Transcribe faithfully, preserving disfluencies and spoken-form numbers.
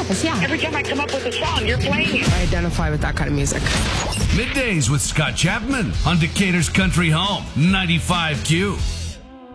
Yes, yeah. Every time I come up with a song, you're playing it. I identify with that kind of music. Middays with Scott Chapman on Decatur's Country Home, ninety-five Q.